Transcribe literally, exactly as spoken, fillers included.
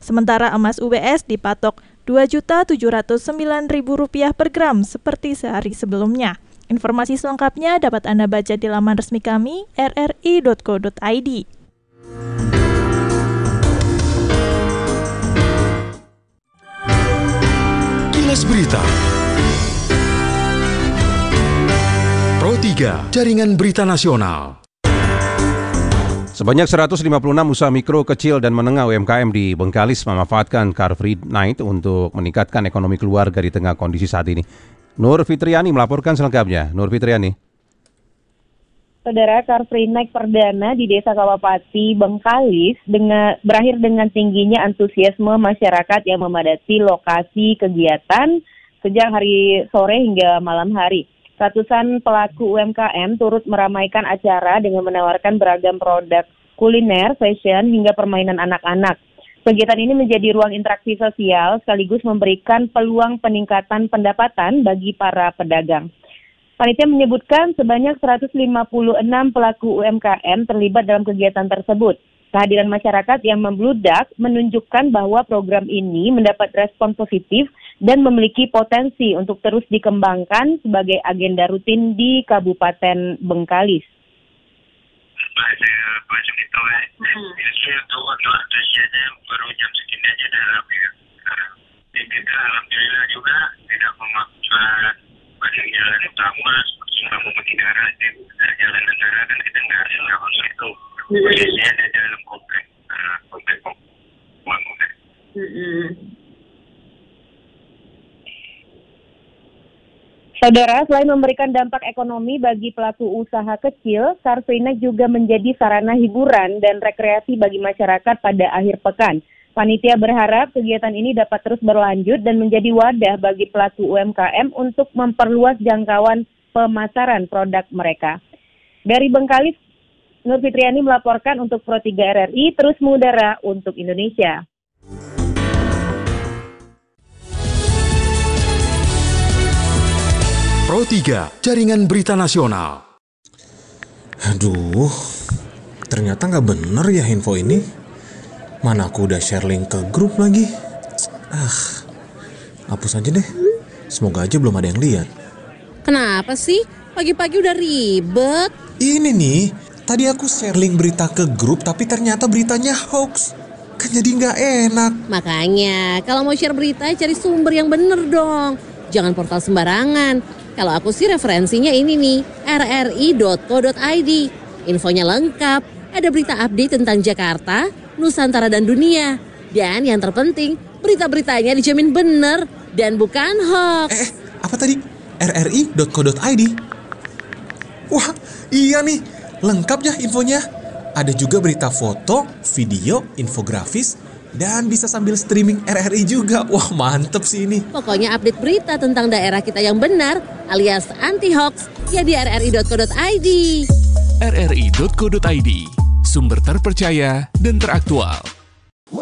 Sementara emas U B S dipatok dua juta tujuh ratus sembilan ribu rupiah per gram seperti sehari sebelumnya. Informasi selengkapnya dapat Anda baca di laman resmi kami r r i dot co dot i d. Kilas Berita Pro tiga, Jaringan Berita Nasional. Sebanyak seratus lima puluh enam usaha mikro, kecil, dan menengah U M K M di Bengkalis memanfaatkan Car Free Night untuk meningkatkan ekonomi keluarga di tengah kondisi saat ini. Nur Fitriani melaporkan selengkapnya. Nur Fitriani. Saudara, Car Free Night perdana di Desa Kawapati, Bengkalis dengan berakhir dengan tingginya antusiasme masyarakat yang memadati lokasi kegiatan sejak hari sore hingga malam hari. Ratusan pelaku U M K M turut meramaikan acara dengan menawarkan beragam produk kuliner, fashion, hingga permainan anak-anak. Kegiatan ini menjadi ruang interaksi sosial sekaligus memberikan peluang peningkatan pendapatan bagi para pedagang. Panitia menyebutkan sebanyak seratus lima puluh enam pelaku U M K M terlibat dalam kegiatan tersebut. Kehadiran masyarakat yang membludak menunjukkan bahwa program ini mendapat respon positif dan memiliki potensi untuk terus dikembangkan sebagai agenda rutin di Kabupaten Bengkalis. Macam itu, eh. Biasanya untuk waktu antusiasnya baru jam segini aja dah ramai sekarang. Dan kita alhamdulillah juga tidak memaksa pada jalan utama seperti Muhammad Darat dan jalan negara kan kita nggak ada lawan itu. Biasanya ada dalam komplek, komplek bangunan. Saudara, selain memberikan dampak ekonomi bagi pelaku usaha kecil, Car Free Night juga menjadi sarana hiburan dan rekreasi bagi masyarakat pada akhir pekan. Panitia berharap kegiatan ini dapat terus berlanjut dan menjadi wadah bagi pelaku U M K M untuk memperluas jangkauan pemasaran produk mereka. Dari Bengkalis, Nur Fitriani melaporkan untuk Pro tiga R R I, terus mengudara untuk Indonesia. Pro tiga, Jaringan Berita Nasional. Aduh, ternyata nggak bener ya info ini. Mana aku udah share link ke grup lagi. Ah, hapus aja deh. Semoga aja belum ada yang lihat. Kenapa sih? Pagi-pagi udah ribet. Ini nih, tadi aku share link berita ke grup tapi ternyata beritanya hoax. Kan jadi nggak enak. Makanya, kalau mau share berita cari sumber yang bener dong. Jangan portal sembarangan. Kalau aku sih referensinya ini nih, r r i dot co dot i d. Infonya lengkap, ada berita update tentang Jakarta, Nusantara, dan dunia. Dan yang terpenting, berita-beritanya dijamin bener dan bukan hoax. Eh, apa tadi? r r i dot co dot i d. Wah, iya nih, lengkap ya infonya. Ada juga berita foto, video, infografis, dan bisa sambil streaming R R I juga. Wah, mantep sih ini. Pokoknya update berita tentang daerah kita yang benar alias anti-hoax ya di r r i dot co dot i d. r r i dot co dot i d, sumber terpercaya dan teraktual.